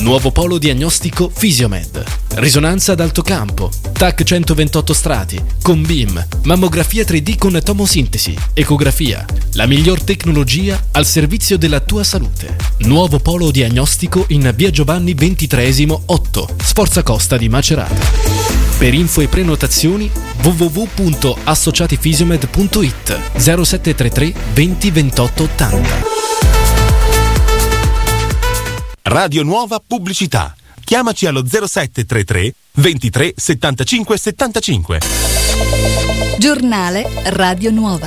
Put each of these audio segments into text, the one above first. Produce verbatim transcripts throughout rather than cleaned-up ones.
Nuovo polo diagnostico Fisiomed. Risonanza ad alto campo, T A C centoventotto strati, con B I M, mammografia tre D con tomosintesi, ecografia. La miglior tecnologia al servizio della tua salute. Nuovo polo diagnostico in via Giovanni ventitreesimo otto, Sforza Costa di Macerata. Per info e prenotazioni w w w punto associatifisiomed punto i t zero sette tre tre venti ventotto ottanta. Radio Nuova Pubblicità. Chiamaci allo zero sette tre tre ventitré settantacinque settantacinque. Giornale Radio Nuova.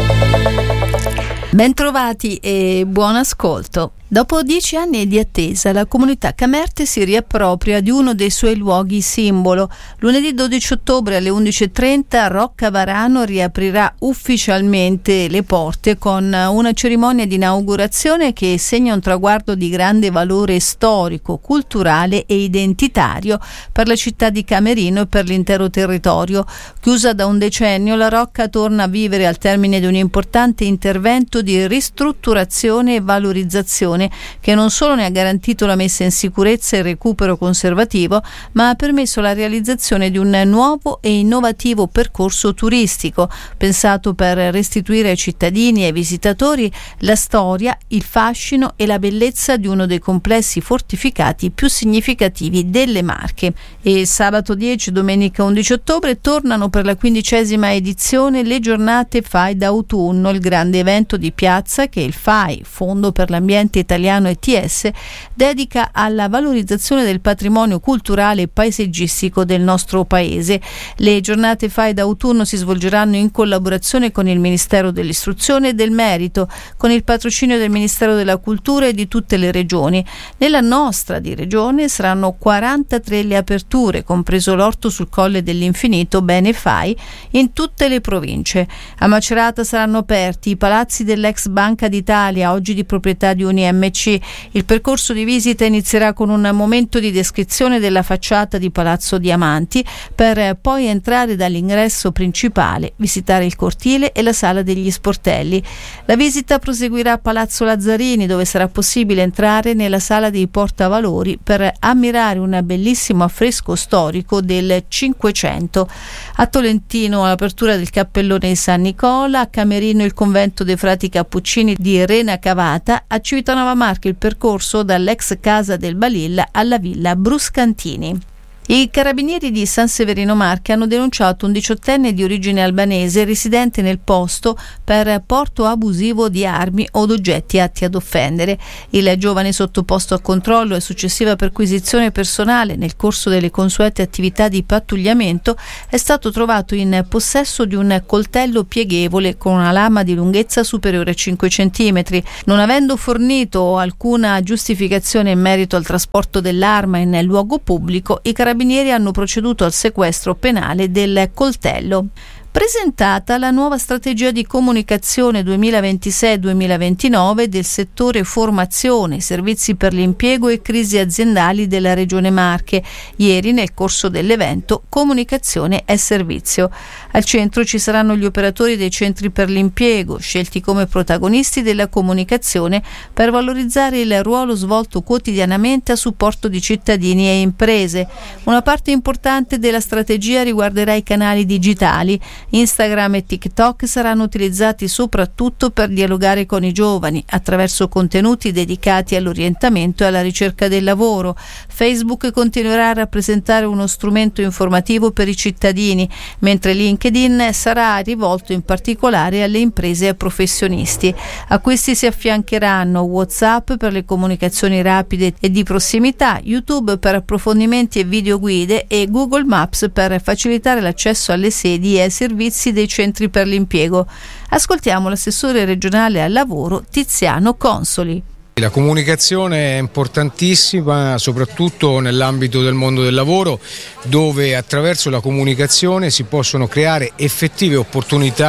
Bentrovati e buon ascolto. Dopo dieci anni di attesa, la comunità Camerte si riappropria di uno dei suoi luoghi simbolo. Lunedì dodici ottobre alle undici e trenta Rocca Varano riaprirà ufficialmente le porte con una cerimonia di inaugurazione che segna un traguardo di grande valore storico, culturale e identitario per la città di Camerino e per l'intero territorio. Chiusa da un decennio, la Rocca torna a vivere al termine di un importante intervento di ristrutturazione e valorizzazione che non solo ne ha garantito la messa in sicurezza e il recupero conservativo, ma ha permesso la realizzazione di un nuovo e innovativo percorso turistico, pensato per restituire ai cittadini e ai visitatori la storia, il fascino e la bellezza di uno dei complessi fortificati più significativi delle Marche. E sabato dieci e domenica undici ottobre tornano per la quindicesima edizione le giornate F A I d'autunno, il grande evento di piazza che il F A I, Fondo per l'Ambiente Italiano E T S, dedica alla valorizzazione del patrimonio culturale e paesaggistico del nostro paese. Le giornate F A I d'autunno si svolgeranno in collaborazione con il Ministero dell'Istruzione e del Merito, con il patrocinio del Ministero della Cultura e di tutte le regioni. Nella nostra di regione saranno quarantatré le aperture, compreso l'orto sul Colle dell'Infinito, bene F A I, in tutte le province. A Macerata saranno aperti i palazzi dell'ex Banca d'Italia, oggi di proprietà di Uni M C. Il percorso di visita inizierà con un momento di descrizione della facciata di Palazzo Diamanti, per poi entrare dall'ingresso principale, visitare il cortile e la sala degli sportelli. La visita proseguirà a Palazzo Lazzarini, dove sarà possibile entrare nella sala dei portavalori per ammirare un bellissimo affresco storico del Cinquecento. A Tolentino l'apertura del Cappellone di San Nicola, a Camerino il convento dei frati cappuccini di Rena Cavata, a Civitanova Marche il percorso dall'ex Casa del Balilla alla Villa Bruscantini. I carabinieri di San Severino Marche hanno denunciato un diciottenne di origine albanese residente nel posto per porto abusivo di armi o oggetti atti ad offendere. Il giovane, sottoposto a controllo e successiva perquisizione personale nel corso delle consuete attività di pattugliamento, è stato trovato in possesso di un coltello pieghevole con una lama di lunghezza superiore a cinque centimetri. Non avendo fornito alcuna giustificazione in merito al trasporto dell'arma in luogo pubblico, i carabinieri I carabinieri hanno proceduto al sequestro penale del coltello. Presentata la nuova strategia di comunicazione duemilaventisei duemilaventinove del settore formazione, servizi per l'impiego e crisi aziendali della Regione Marche, ieri nel corso dell'evento Comunicazione e Servizio. Al centro ci saranno gli operatori dei centri per l'impiego, scelti come protagonisti della comunicazione per valorizzare il ruolo svolto quotidianamente a supporto di cittadini e imprese. Una parte importante della strategia riguarderà i canali digitali. Instagram e TikTok saranno utilizzati soprattutto per dialogare con i giovani attraverso contenuti dedicati all'orientamento e alla ricerca del lavoro. Facebook continuerà a rappresentare uno strumento informativo per i cittadini, mentre LinkedIn sarà rivolto in particolare alle imprese e ai professionisti. A questi si affiancheranno WhatsApp per le comunicazioni rapide e di prossimità, YouTube per approfondimenti e videoguide e Google Maps per facilitare l'accesso alle sedi e ai servizi dei centri per l'impiego. Ascoltiamo l'assessore regionale al lavoro Tiziano Consoli. La comunicazione è importantissima, soprattutto nell'ambito del mondo del lavoro, dove attraverso la comunicazione si possono creare effettive opportunità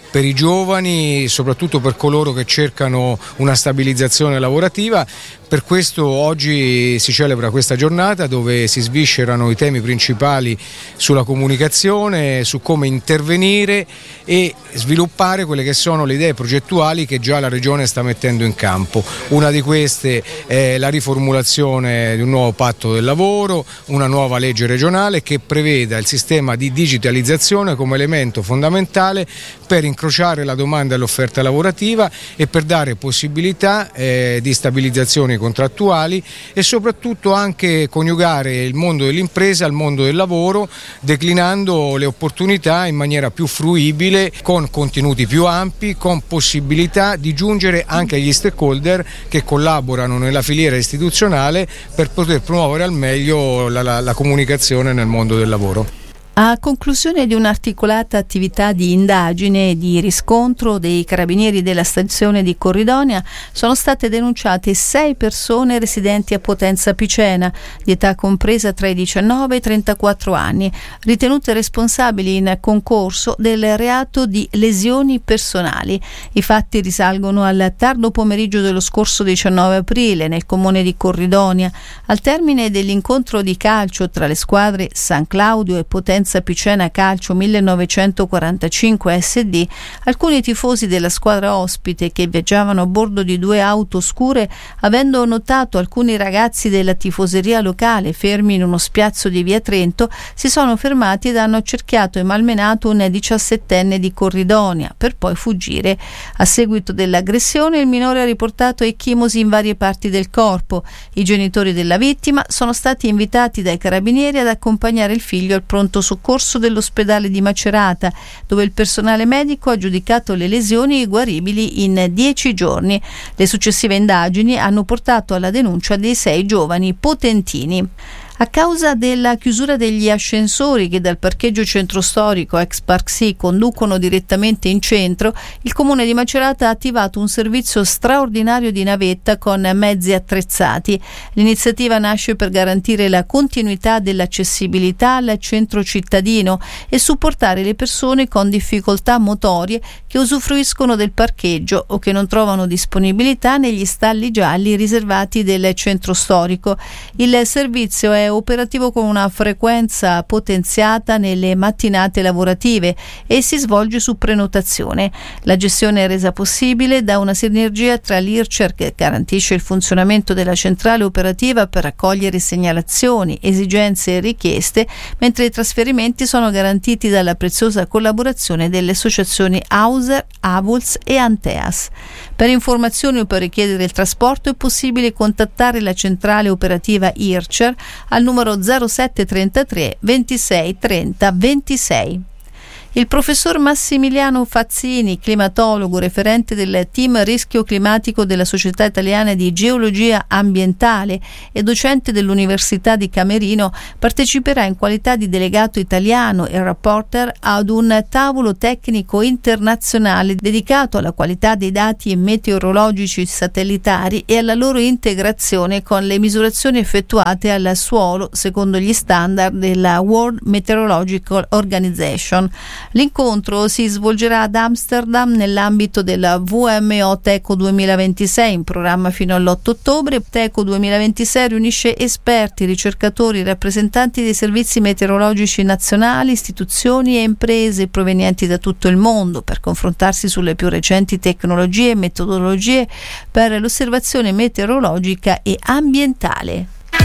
per i giovani, soprattutto per coloro che cercano una stabilizzazione lavorativa. Per questo oggi si celebra questa giornata dove si sviscerano i temi principali sulla comunicazione, su come intervenire e sviluppare quelle che sono le idee progettuali che già la Regione sta mettendo in campo. Una di queste è la riformulazione di un nuovo patto del lavoro, una nuova legge regionale che preveda il sistema di digitalizzazione come elemento fondamentale per incrociare la domanda e l'offerta lavorativa e per dare possibilità eh, di stabilizzazioni contrattuali e soprattutto anche coniugare il mondo dell'impresa al mondo del lavoro, declinando le opportunità in maniera più fruibile, con contenuti più ampi, con possibilità di giungere anche agli stakeholder che collaborano nella filiera istituzionale per poter promuovere al meglio la, la, la comunicazione nel mondo del lavoro. A conclusione di un'articolata attività di indagine e di riscontro dei carabinieri della stazione di Corridonia, sono state denunciate sei persone residenti a Potenza Picena, di età compresa tra i diciannove e i trentaquattro anni, ritenute responsabili in concorso del reato di lesioni personali. I fatti risalgono al tardo pomeriggio dello scorso diciannove aprile nel comune di Corridonia, al termine dell'incontro di calcio tra le squadre San Claudio e Potenza Picena Calcio millenovecentoquarantacinque S D. Alcuni tifosi della squadra ospite che viaggiavano a bordo di due auto scure, avendo notato alcuni ragazzi della tifoseria locale fermi in uno spiazzo di via Trento, si sono fermati ed hanno accerchiato e malmenato un diciassettenne di Corridonia per poi fuggire. A seguito dell'aggressione il minore ha riportato ecchimosi in varie parti del corpo. I genitori della vittima sono stati invitati dai carabinieri ad accompagnare il figlio al pronto soccorso dell'ospedale di Macerata, dove il personale medico ha giudicato le lesioni guaribili in dieci giorni. Le successive indagini hanno portato alla denuncia dei sei giovani potentini. A causa della chiusura degli ascensori che dal parcheggio centro storico ex Park Sea conducono direttamente in centro, il comune di Macerata ha attivato un servizio straordinario di navetta con mezzi attrezzati. L'iniziativa nasce per garantire la continuità dell'accessibilità al centro cittadino e supportare le persone con difficoltà motorie che usufruiscono del parcheggio o che non trovano disponibilità negli stalli gialli riservati del centro storico. Il servizio è operativo con una frequenza potenziata nelle mattinate lavorative e si svolge su prenotazione. La gestione è resa possibile da una sinergia tra l'I R C E R, che garantisce il funzionamento della centrale operativa per raccogliere segnalazioni, esigenze e richieste, mentre i trasferimenti sono garantiti dalla preziosa collaborazione delle associazioni Auser, Avuls e Anteas. Per informazioni o per richiedere il trasporto è possibile contattare la centrale operativa I R C E R al numero zero sette trentatré ventisei trenta ventisei. Il professor Massimiliano Fazzini, climatologo, referente del team rischio climatico della Società Italiana di Geologia Ambientale e docente dell'Università di Camerino, parteciperà in qualità di delegato italiano e rapporter ad un tavolo tecnico internazionale dedicato alla qualità dei dati meteorologici satellitari e alla loro integrazione con le misurazioni effettuate al suolo secondo gli standard della World Meteorological Organization. L'incontro si svolgerà ad Amsterdam nell'ambito della V M O Teco duemilaventisei, in programma fino all'otto ottobre. Teco duemilaventisei riunisce esperti, ricercatori, rappresentanti dei servizi meteorologici nazionali, istituzioni e imprese provenienti da tutto il mondo per confrontarsi sulle più recenti tecnologie e metodologie per l'osservazione meteorologica e ambientale.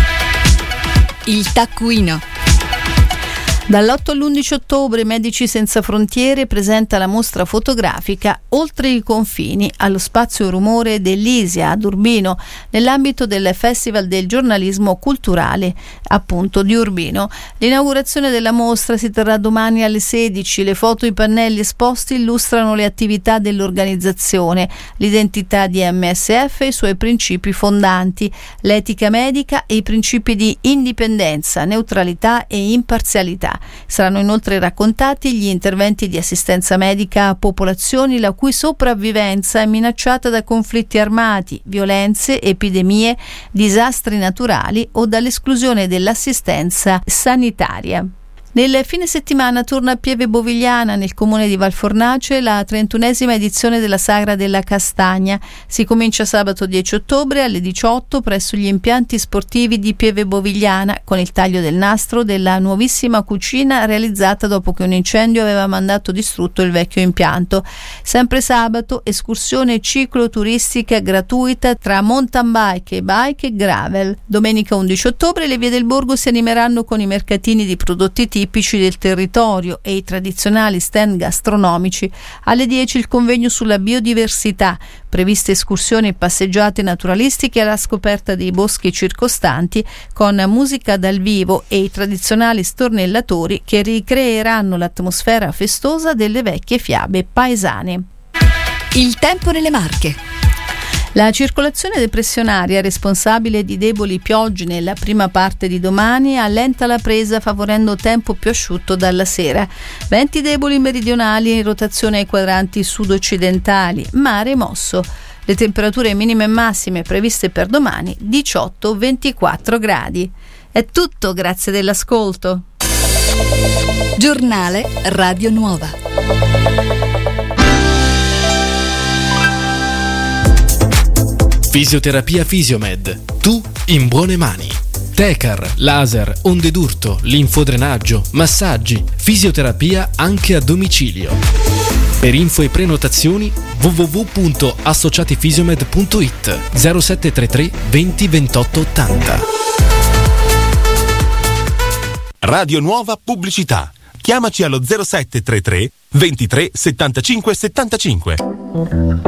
Il taccuino. Dall'otto all'undici ottobre Medici Senza Frontiere presenta la mostra fotografica Oltre i confini allo Spazio Rumore dell'Isia ad Urbino, nell'ambito del Festival del giornalismo culturale appunto di Urbino. L'inaugurazione della mostra si terrà domani alle sedici. Le foto e i pannelli esposti illustrano le attività dell'organizzazione, l'identità di M S F e i suoi principi fondanti, l'etica medica e i principi di indipendenza, neutralità e imparzialità. Saranno inoltre raccontati gli interventi di assistenza medica a popolazioni la cui sopravvivenza è minacciata da conflitti armati, violenze, epidemie, disastri naturali o dall'esclusione dell'assistenza sanitaria. Nel fine settimana torna a Pieve Bovigliana, nel comune di Valfornace, la trentunesima edizione della Sagra della Castagna. Si comincia sabato dieci ottobre alle diciotto presso gli impianti sportivi di Pieve Bovigliana con il taglio del nastro della nuovissima cucina realizzata dopo che un incendio aveva mandato distrutto il vecchio impianto. Sempre sabato, escursione cicloturistica gratuita tra mountain bike e bike e gravel. Domenica undici ottobre le vie del borgo si animeranno con i mercatini di prodotti tipici del territorio e i tradizionali stand gastronomici. Alle dieci il convegno sulla biodiversità, previste escursioni e passeggiate naturalistiche alla scoperta dei boschi circostanti con musica dal vivo e i tradizionali stornellatori che ricreeranno l'atmosfera festosa delle vecchie fiabe paesane. Il tempo nelle Marche. La circolazione depressionaria responsabile di deboli piogge nella prima parte di domani allenta la presa favorendo tempo più asciutto dalla sera. Venti deboli meridionali in rotazione ai quadranti sud-occidentali, mare mosso. Le temperature minime e massime previste per domani diciotto ventiquattro gradi. È tutto, grazie dell'ascolto. Giornale Radio Nuova. Fisioterapia Fisiomed. Tu in buone mani. Tecar, laser, onde d'urto, linfodrenaggio, massaggi, fisioterapia anche a domicilio. Per info e prenotazioni w w w punto associatifisiomed punto i t zero sette tre tre venti ventotto ottanta. Radio Nuova Pubblicità. Chiamaci allo zero sette tre tre ventitré settantacinque settantacinque.